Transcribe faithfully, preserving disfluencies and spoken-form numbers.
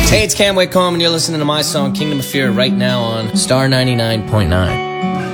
Hey, it's Cam Waycomb, and you're listening to my song Kingdom of Fear right now on Star ninety-nine point nine.